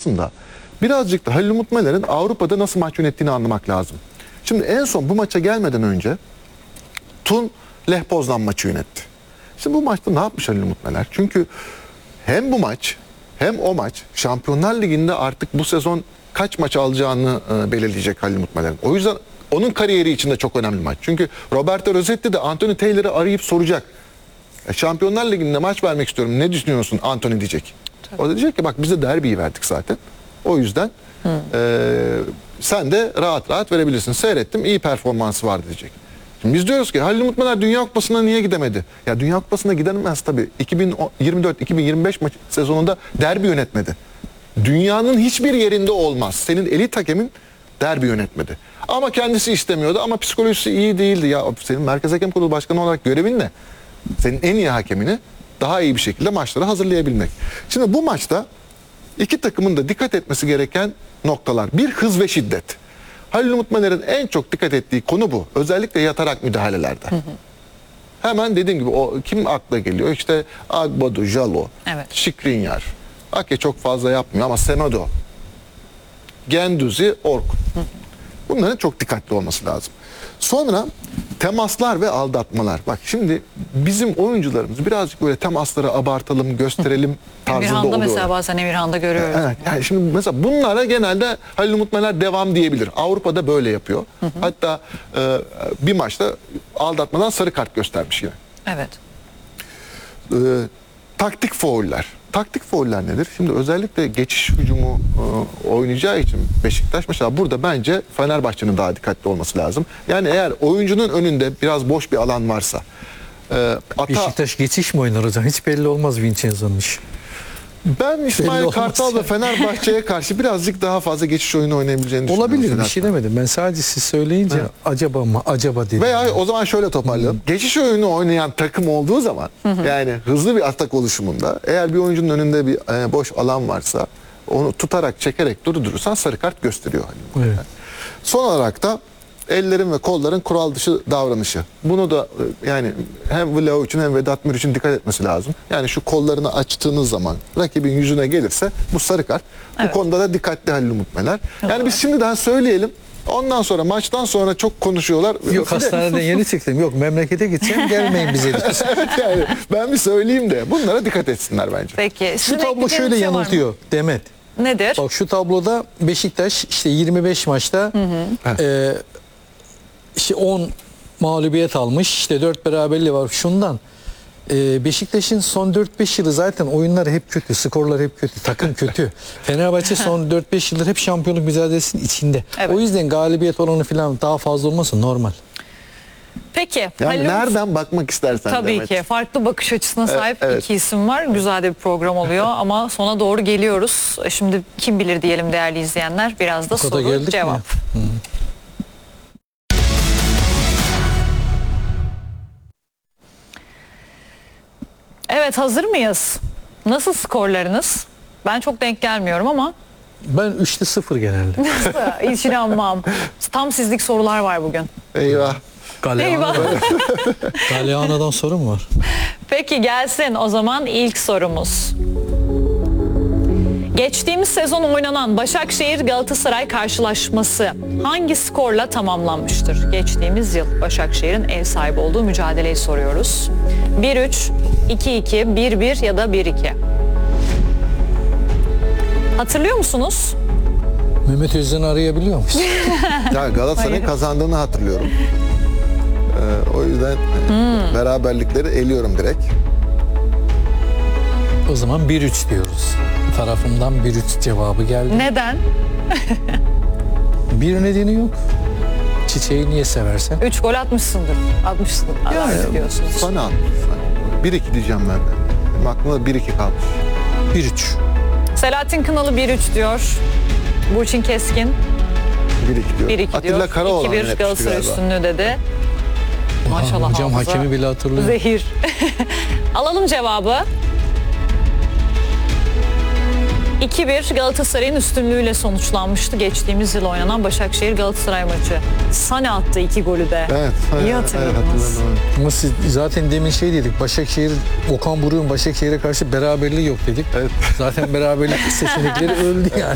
aslında birazcık da Halil Umut Meler'in Avrupa'da nasıl maç yönettiğini anlamak lazım. Şimdi en son bu maça gelmeden önce Thun Lech Poznan maçı yönetti. Şimdi bu maçta ne yapmış Halil Umut Meler? Çünkü hem bu maç hem o maç Şampiyonlar Ligi'nde artık bu sezon kaç maç alacağını belirleyecek Halil Umut Meler'in. O yüzden onun kariyeri için de çok önemli maç. Çünkü Roberto Rossetti de Anthony Taylor'ı arayıp soracak. Şampiyonlar Ligi'nde maç vermek istiyorum. Ne düşünüyorsun Anthony diyecek. Tabii. O da diyecek ki bak biz de derbiyi verdik zaten. O yüzden sen de rahat rahat verebilirsin. Seyrettim, iyi performansı var diyecek. Şimdi biz diyoruz ki Halil Umut Meler Dünya Kupası'na niye gidemedi? Ya Dünya Kupası'na gidemez tabii. 2024-2025 sezonunda derbi yönetmedi. Dünyanın hiçbir yerinde olmaz. Senin elit hakemin derbi yönetmedi. Ama kendisi istemiyordu ama psikolojisi iyi değildi. Ya senin Merkez Hakem Kurulu Başkanı olarak görevin ne? Senin en iyi hakemini daha iyi bir şekilde maçlara hazırlayabilmek. Şimdi bu maçta iki takımın da dikkat etmesi gereken noktalar. Bir, hız ve şiddet. Halil Umut Meler'in en çok dikkat ettiği konu bu. Özellikle yatarak müdahalelerde. Hemen dediğim gibi o kim akla geliyor? İşte Agbadu, Jalo, evet. Skriniar. Ake çok fazla yapmıyor ama Semedo, Genduzi, Orkun. Bunların çok dikkatli olması lazım. Sonra temaslar ve aldatmalar. Bak şimdi bizim oyuncularımız birazcık böyle temasları abartalım, gösterelim tarzında oluyor. Emirhan'da mesela bazen Emirhan'da görüyoruz. Evet, yani şimdi mesela bunlara genelde Halil Umut Meler devam diyebilir. Avrupa'da böyle yapıyor. Hatta bir maçta aldatmadan sarı kart göstermiş yine. Evet. Taktik fauller. Taktik fauller nedir? Şimdi özellikle geçiş hücumu oynayacağı için Beşiktaş mesela burada bence Fenerbahçe'nin daha dikkatli olması lazım. Yani eğer oyuncunun önünde biraz boş bir alan varsa Beşiktaş geçiş mi oynar hocam? Hiç belli olmaz Vincenzo'nun işi. Ben İsmail Kartal ve Fenerbahçe'ye karşı birazcık daha fazla geçiş oyunu oynayabileceğini düşünüyorum. Olabilir, bir şey demedim. Ben sadece siz söyleyince acaba mı? Acaba dedim. Veya o zaman şöyle toparlayalım. Geçiş oyunu oynayan takım olduğu zaman yani hızlı bir atak oluşumunda eğer bir oyuncunun önünde bir boş alan varsa onu tutarak çekerek durdurursan sarı kart gösteriyor. Evet. Son olarak da ellerin ve kolların kural dışı davranışı. Bunu da yani hem Vlahovic'in hem Vedat Muriç'in dikkat etmesi lazım. Yani şu kollarını açtığınız zaman rakibin yüzüne gelirse bu sarı kart. Evet. Bu konuda da dikkatli Halil Umut Meler. Yani biz şimdiden söyleyelim. Ondan sonra maçtan sonra çok konuşuyorlar. Yok hastaneden yeni çıktım. Yok memlekete gideceğim gelmeyin bize diyorsun. Evet yani ben bir söyleyeyim de bunlara dikkat etsinler bence. Peki. Şu tablo şöyle yanıltıyor Demet. Nedir? Bak şu tabloda Beşiktaş işte 25 maçta işte 10 mağlubiyet almış. İşte 4 beraberliği var. Şundan Beşiktaş'ın son 4-5 yılı zaten oyunları hep kötü. Skorlar hep kötü. Takım kötü. Fenerbahçe son 4-5 yıldır hep şampiyonluk mücadelesinin içinde. Evet. O yüzden galibiyet oranı falan daha fazla olması normal. Peki. Yani nereden bakmak istersen Tabii Demet. ki. Farklı bakış açısına sahip evet. iki isim var. Güzel de bir program oluyor ama sona doğru geliyoruz. Şimdi kim bilir diyelim değerli izleyenler. Biraz da soru cevap. Evet, hazır mıyız? Nasıl skorlarınız? Ben çok denk gelmiyorum ama. Ben 3'te 0 genelde. Hiç inanmam. Tam sizlik sorular var bugün. Eyvah. Galeano'dan soru mu var? Peki gelsin o zaman ilk sorumuz. Geçtiğimiz sezon oynanan Başakşehir-Galatasaray karşılaşması hangi skorla tamamlanmıştır? Geçtiğimiz yıl Başakşehir'in ev sahibi olduğu mücadeleyi soruyoruz. 1-3, 2-2, 1-1 ya da 1-2. Hatırlıyor musunuz? Mehmet Özden'i arayabiliyor musun? Ya Galatasaray'ın kazandığını hatırlıyorum. O yüzden beraberlikleri eliyorum direkt. O zaman 1-3 diyoruz. Tarafımdan 1-3 cevabı geldi. Neden? Bir nedeni yok. Çiçeği niye seversen? 3 gol atmışsındır. Yani diyorsunuz. sana 1-2 diyeceğim ben de. Benim aklımda 1-2 kalmış. 1-3. Selahattin Kınalı 1-3 diyor. Burçin Keskin 1-2 diyor. 1-2 Atilla diyor. Karaoğlan 2-1 Galatasaray üstünlüğü dedi. Maşallah hocam hafıza. hakemi bile hatırlıyor. Zehir. Alalım cevabı. 2-1 Galatasaray'ın üstünlüğüyle sonuçlanmıştı geçtiğimiz yıl oynanan Başakşehir-Galatasaray maçı. Sane attı 2 golü de. Evet. İyi hatırladınız. Ama siz zaten demin şey dedik. Başakşehir, Okan Buruk'un Başakşehir'e karşı beraberliği yok dedik. Evet. Zaten beraberlik seçenekleri öldü yani.